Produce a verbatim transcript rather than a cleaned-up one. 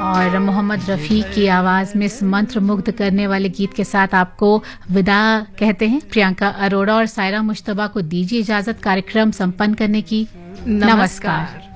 और मोहम्मद रफ़ी की आवाज़ में इस मंत्र मुग्ध करने वाले गीत के साथ आपको विदा कहते हैं। प्रियंका अरोड़ा और सायरा मुश्तबा को दीजिए इजाज़त कार्यक्रम संपन्न करने की। नमस्कार।